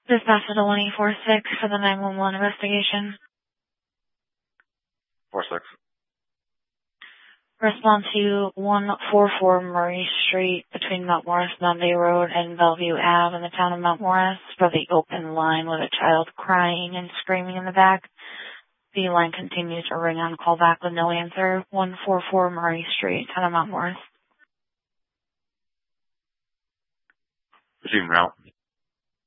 Dispatch to 1846 for the 911 investigation. 46. Respond to 144 Murray Street between Mount Morris Bombay Road and Bellevue Ave in the town of Mount Morris for the open line with a child crying and screaming in the back. The line continues to ring on call back with no answer. 144 Murray Street, town of Mount Morris. Receiving route.